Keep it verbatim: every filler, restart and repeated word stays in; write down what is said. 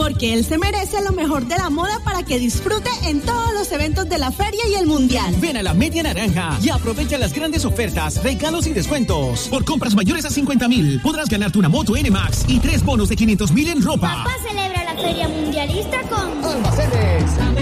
porque él se merece lo mejor de la moda para que disfrute en todos los eventos de la feria y el mundial. Ven a la Media Naranja y aprovecha las grandes ofertas, regalos y descuentos. Por compras mayores a cincuenta mil, podrás ganarte una moto N Max y tres bonos de quinientos mil en ropa. Papá celebra la feria mundialista con Almacenes